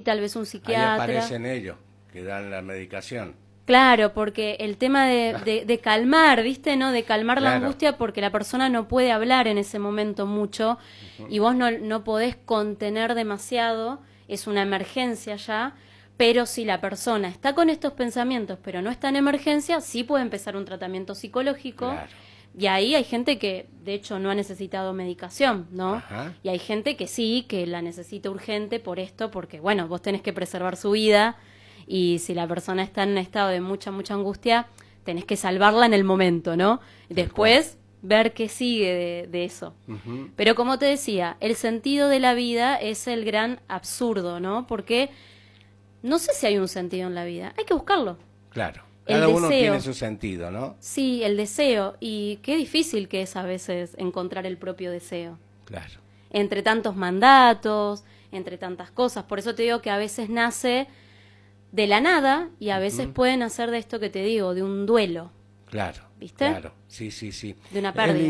tal vez un Ahí psiquiatra. aparecen ellos, que dan la medicación. Claro, porque el tema de calmar, ¿viste? ¿No? De calmar la Claro. angustia, porque la persona no puede hablar en ese momento mucho y vos no podés contener demasiado, es una emergencia ya, pero si la persona está con estos pensamientos, pero no está en emergencia, sí puede empezar un tratamiento psicológico. Claro. Y ahí hay gente que, de hecho, no ha necesitado medicación, ¿no? Ajá. Y hay gente que sí, que la necesita urgente por esto, porque, bueno, vos tenés que preservar su vida y si la persona está en un estado de mucha angustia, tenés que salvarla en el momento, ¿no? Después, ver qué sigue de eso. Ujú. Pero como te decía, el sentido de la vida es el gran absurdo, ¿no? Porque no sé si hay un sentido en la vida, hay que buscarlo. Claro. El Cada uno deseo. tiene su sentido, ¿no? Sí, el deseo. Y qué difícil que es a veces encontrar el propio deseo. Claro. Entre tantos mandatos, entre tantas cosas. Por eso te digo que a veces nace de la nada y a veces pueden hacer de esto que te digo, de un duelo, Claro. ¿viste? Claro. Sí, sí, sí. De una pérdida.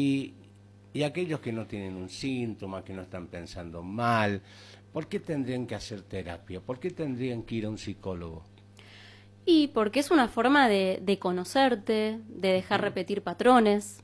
Y aquellos que no tienen un síntoma, que no están pensando mal, ¿por qué tendrían que hacer terapia? ¿Por qué tendrían que ir a un psicólogo? Y porque es una forma de conocerte, de dejar repetir patrones,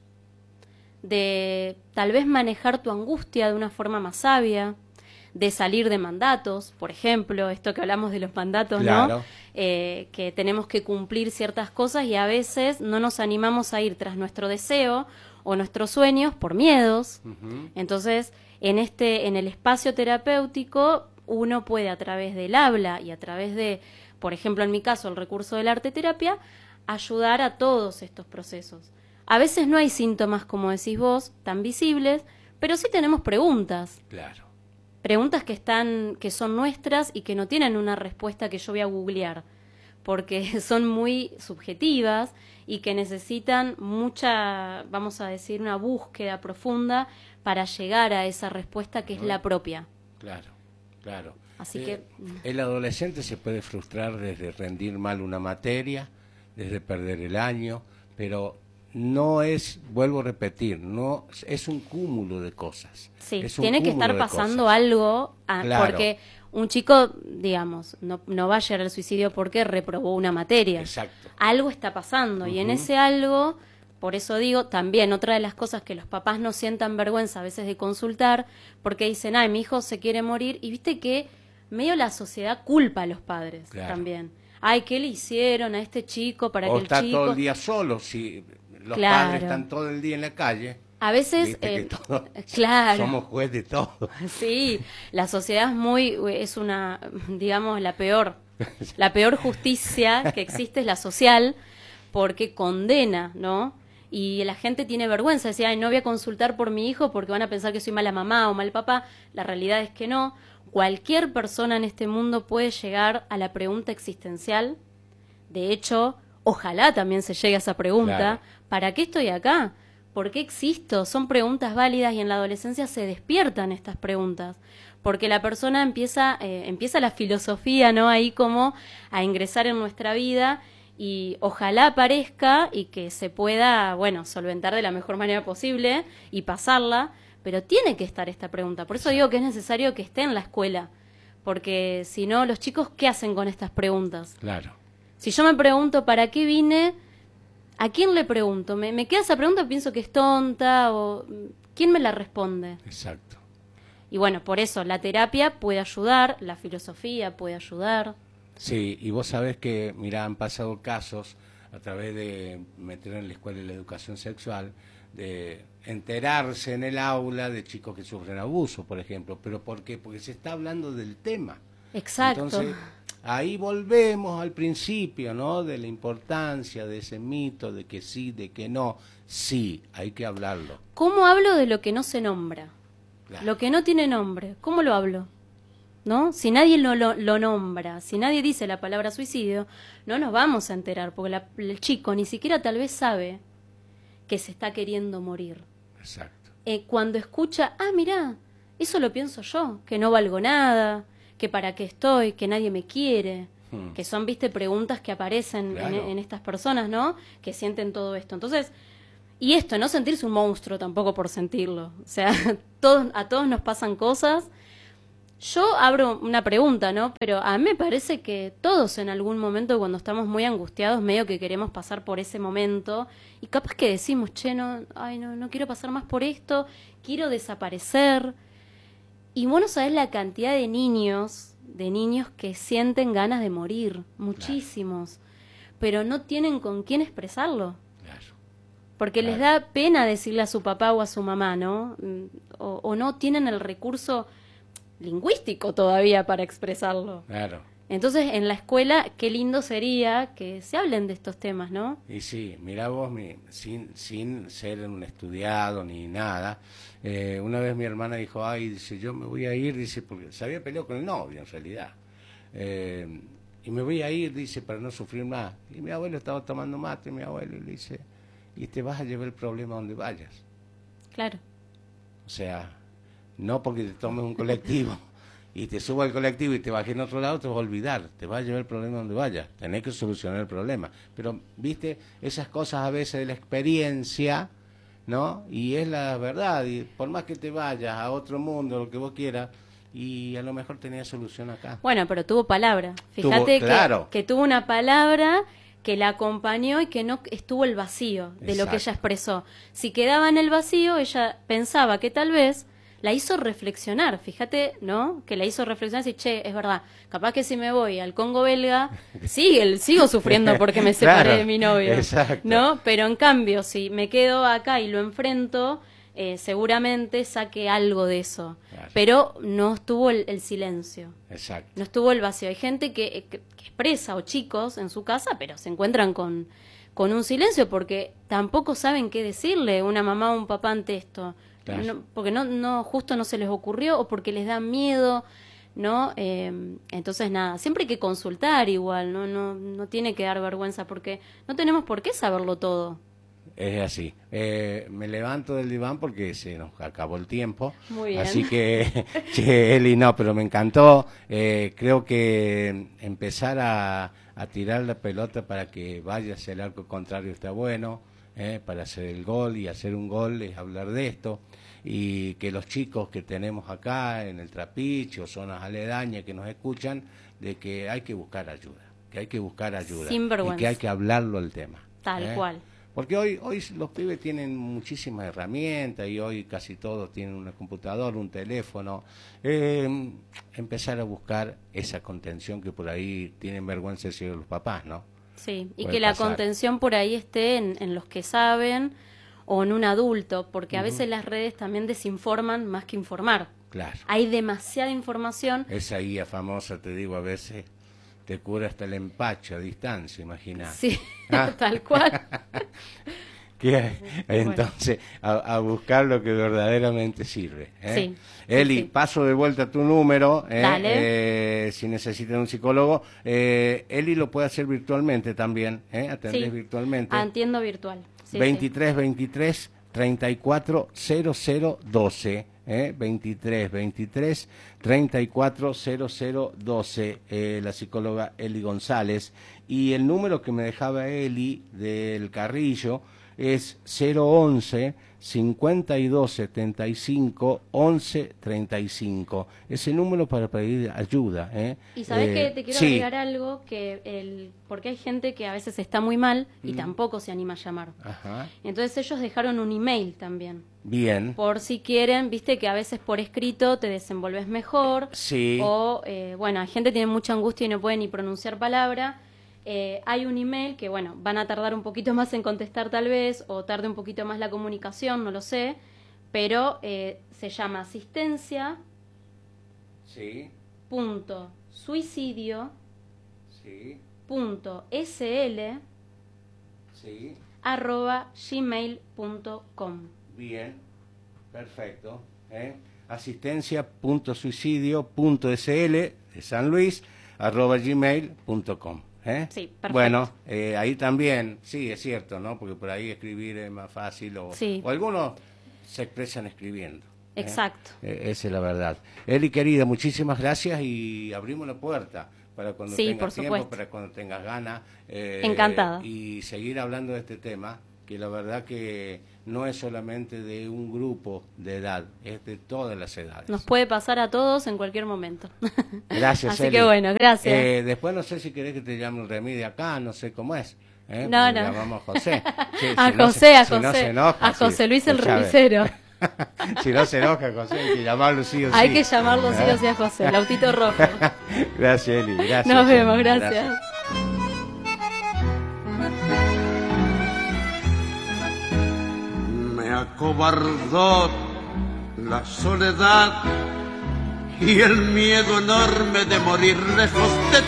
de tal vez manejar tu angustia de una forma más sabia, de salir de mandatos, por ejemplo, esto que hablamos de los mandatos, Claro. ¿no? Que tenemos que cumplir ciertas cosas y a veces no nos animamos a ir tras nuestro deseo o nuestros sueños por miedos. Ujú. Entonces, en el espacio terapéutico, uno puede a través del habla y a través de, por ejemplo, en mi caso, el recurso de la arteterapia, ayudar a todos estos procesos. A veces no hay síntomas, como decís vos, tan visibles, pero sí tenemos preguntas. Claro. Preguntas que son nuestras y que no tienen una respuesta que yo voy a googlear, porque son muy subjetivas y que necesitan mucha, vamos a decir, una búsqueda profunda para llegar a esa respuesta que es la propia. Claro, claro. Así que El adolescente se puede frustrar desde rendir mal una materia, desde perder el año, pero no es, vuelvo a repetir, no es un cúmulo de cosas. sí, Es un tiene que cúmulo estar de pasando cosas. algo, Claro. porque un chico, digamos, no va a llegar al suicidio porque reprobó una materia. Exacto. Algo está pasando y en ese algo, por eso digo, también otra de las cosas que los papás no sientan vergüenza a veces de consultar, porque dicen, ay, mi hijo se quiere morir, y viste que medio la sociedad culpa a los padres Claro. también. Ay, ¿qué le hicieron a este chico para O que el está chico... todo el día solo, si los Claro. padres están todo el día en la calle. A veces, Viste que todos claro. somos juez de todo. Sí, la sociedad es una, digamos, la peor justicia que existe es la social, porque condena, ¿no? Y la gente tiene vergüenza, decía, ay, no voy a consultar por mi hijo porque van a pensar que soy mala mamá o mal papá. La realidad es que no. Cualquier persona en este mundo puede llegar a la pregunta existencial. De hecho, ojalá también se llegue a esa pregunta. Claro. ¿Para qué estoy acá? ¿Por qué existo? Son preguntas válidas y en la adolescencia se despiertan estas preguntas. Porque la persona empieza la filosofía, ¿no? Ahí como a ingresar en nuestra vida y ojalá aparezca y que se pueda, bueno, solventar de la mejor manera posible y pasarla, pero tiene que estar esta pregunta. Por eso digo que es necesario que esté en la escuela, porque si no, los chicos, ¿qué hacen con estas preguntas? Claro. Si yo me pregunto ¿para qué vine? ¿A quién le pregunto? ¿Me queda esa pregunta? Pienso que es tonta o ¿quién me la responde? Exacto. Y bueno, por eso la terapia puede ayudar, la filosofía puede ayudar. Sí, y vos sabés que, mirá, han pasado casos a través de meter en la escuela de la educación sexual, de enterarse en el aula de chicos que sufren abuso, por ejemplo. ¿Pero por qué? Porque se está hablando del tema. Exacto. Entonces, ahí volvemos al principio, ¿no? De la importancia de ese mito, de que sí, de que no. Sí, hay que hablarlo. ¿Cómo hablo de lo que no se nombra? Claro. Lo que no tiene nombre, ¿cómo lo hablo? ¿No? Si nadie lo nombra, si nadie dice la palabra suicidio, no nos vamos a enterar, porque el chico ni siquiera tal vez sabe que se está queriendo morir. Exacto. Cuando escucha, mirá, eso lo pienso yo, que no valgo nada, que para qué estoy, que nadie me quiere, que son, viste, preguntas que aparecen Claro. en estas personas, ¿no? Que sienten todo esto. Entonces, y esto, no sentirse un monstruo tampoco por sentirlo. O sea, a todos nos pasan cosas. Yo abro una pregunta, ¿no? Pero a mí me parece que todos en algún momento cuando estamos muy angustiados, medio que queremos pasar por ese momento y capaz que decimos, che, no, ay, no, no quiero pasar más por esto, quiero desaparecer. Y vos no sabés la cantidad de niños que sienten ganas de morir, muchísimos, pero no tienen con quién expresarlo. Claro. Porque les da pena decirle a su papá o a su mamá, ¿no? O no tienen el recurso lingüístico todavía para expresarlo. Claro. Entonces, en la escuela, qué lindo sería que se hablen de estos temas, ¿no? Y sí, mirá vos, sin ser un estudiado ni nada, una vez mi hermana dijo, ay, dice, yo me voy a ir, dice, porque se había peleado con el novio en realidad, y me voy a ir, dice, para no sufrir más. Y mi abuelo estaba tomando mate, mi abuelo, y le dice, y te vas a llevar el problema donde vayas. Claro. O sea, no porque te tomes un colectivo y te subas al colectivo y te bajes en otro lado, te vas a olvidar, te vas a llevar el problema donde vayas, tenés que solucionar el problema. Pero, viste, esas cosas a veces de la experiencia, ¿no? Y es la verdad, y por más que te vayas a otro mundo, lo que vos quieras, y a lo mejor tenías solución acá. Bueno, pero tuvo palabra. Fíjate claro, que tuvo una palabra que la acompañó y que no estuvo el vacío de lo que ella expresó. Si quedaba en el vacío, ella pensaba que tal vez la hizo reflexionar, fíjate, ¿no? Que la hizo reflexionar y decir, che, es verdad, capaz que si me voy al Congo belga, sigo sufriendo porque me separé claro, de mi novio, exacto. ¿no? Pero en cambio, si me quedo acá y lo enfrento, seguramente saque algo de eso. Claro. Pero no estuvo el silencio. Exacto. No estuvo el vacío. Hay gente que expresa, o chicos en su casa, pero se encuentran con un silencio porque tampoco saben qué decirle una mamá o un papá ante esto. Claro. No, porque justo no se les ocurrió o porque les da miedo, ¿no? Entonces nada, siempre hay que consultar igual, no tiene que dar vergüenza porque no tenemos por qué saberlo todo. Es así. Me levanto del diván porque se nos acabó el tiempo. Muy bien. Así que, Eli, no, pero me encantó. Creo que empezar a tirar la pelota para que vaya hacia el arco contrario está bueno. Para hacer el gol y hacer un gol es hablar de esto. Y que los chicos que tenemos acá en el Trapiche o zonas aledañas que nos escuchan, de que hay que buscar ayuda. Que hay que buscar ayuda. Sin vergüenza. Y que hay que hablarlo el tema. Tal cual. Porque hoy los pibes tienen muchísimas herramientas y hoy casi todos tienen una computadora, un teléfono. Empezar a buscar esa contención que por ahí tienen vergüenza de decir los papás, ¿no? Sí, y que la contención por ahí esté en los que saben o en un adulto, porque a veces las redes también desinforman más que informar. Claro. Hay demasiada información. Esa guía famosa, te digo, a veces te cura hasta el empacho a distancia, imagínate. Sí, tal cual. Entonces, a buscar lo que verdaderamente sirve. Sí, Eli, sí. paso de vuelta tu número. Dale. Si necesitan un psicólogo. Eli lo puede hacer virtualmente también. Atendés virtualmente. Atiendo virtual. Sí, 2323 340012. 2323 340012. La psicóloga Eli González. Y el número que me dejaba Eli del Carrillo es 011 5275 1135. Ese número para pedir ayuda. Y sabes que te quiero agregar algo, que porque hay gente que a veces está muy mal y tampoco se anima a llamar. Ajá. Entonces ellos dejaron un email también. Bien. Por si quieren, viste que a veces por escrito te desenvolves mejor. Sí. O, bueno, hay gente que tiene mucha angustia y no puede ni pronunciar palabra. Hay un email que, bueno, van a tardar un poquito más en contestar tal vez, o tarde un poquito más la comunicación, no lo sé, pero se llama asistencia. Sí. Punto suicidio. Sí. Punto sl. Sí. @gmail.com. Bien. Perfecto. Asistencia.suicidio.sl de San Luis @gmail.com. Sí, perfecto. Bueno, ahí también, sí, es cierto, ¿no? Porque por ahí escribir es más fácil o algunos se expresan escribiendo. Exacto. Esa es la verdad. Eli, querida, muchísimas gracias y abrimos la puerta para cuando tengas tiempo, para cuando tengas ganas. Encantada. Y seguir hablando de este tema que la verdad que no es solamente de un grupo de edad, es de todas las edades. Nos puede pasar a todos en cualquier momento. Gracias, Así Eli. que bueno, gracias. Después no sé si querés que te llame el Remy de acá, no sé cómo es. No. Llamamos a José. Sí, a si no José, a si no José. se enoja, a José sí, Luis el escuchame. remisero. Si no se enoja, José, hay que llamarlo sí o sí. Hay que llamarlo sí o sí a José, el autito rojo. Gracias, Eli. Gracias. Nos vemos, Eli, gracias. Me acobardó la soledad y el miedo enorme de morir lejos de